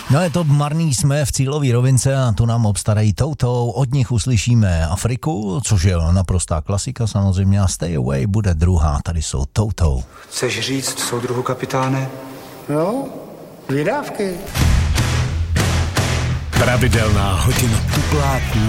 No je to marný, jsme v cílové rovince a tu nám obstarají Toutou. Od nich uslyšíme Afriku, což je naprostá klasika samozřejmě, a Stay Away bude druhá. Tady jsou Toutou. Chceš říct soudruhu kapitáne? No, vydávky. Pravidelná hodina tupláků